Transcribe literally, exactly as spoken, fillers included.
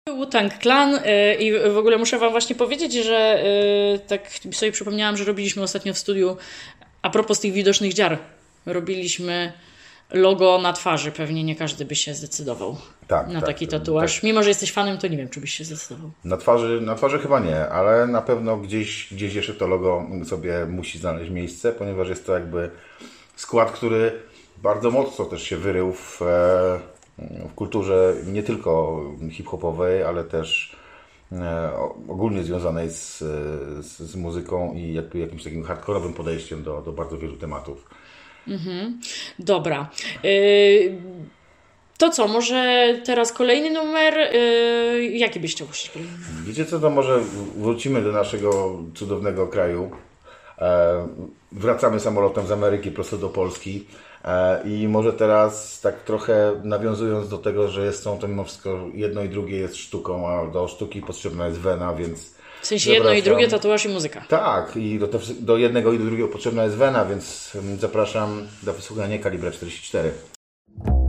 Wu-Tang Clan y, i w ogóle muszę wam właśnie powiedzieć, że y, tak sobie przypomniałam, że robiliśmy ostatnio w studiu, a propos tych widocznych dziar, robiliśmy logo na twarzy. Pewnie nie każdy by się zdecydował Tak, na tak, taki tatuaż. tak. Mimo że jesteś fanem, to nie wiem, czy byś się zdecydował. Na twarzy, na twarzy chyba nie, ale na pewno gdzieś, gdzieś jeszcze to logo sobie musi znaleźć miejsce, ponieważ jest to jakby skład, który bardzo mocno też się wyrył w, e, w kulturze nie tylko hip-hopowej, ale też e, ogólnie związanej z, z, z muzyką i jakby jakimś takim hardkorowym podejściem do, do bardzo wielu tematów. Mhm. Dobra. Y, to co, może teraz kolejny numer? Y, jaki byś chciał puścić kolejny numer? Wiecie co, to może wrócimy do naszego cudownego kraju. E, wracamy samolotem z Ameryki prosto do Polski. E, I może teraz tak trochę nawiązując do tego, że jest są to mimo wszystko jedno i drugie jest sztuką, a do sztuki potrzebna jest wena, więc W sensie jedno i drugie, tatuaż i muzyka. Tak, i do, te, do jednego i do drugiego potrzebna jest wena, więc zapraszam do wysłuchania Kalibra czterdzieści cztery.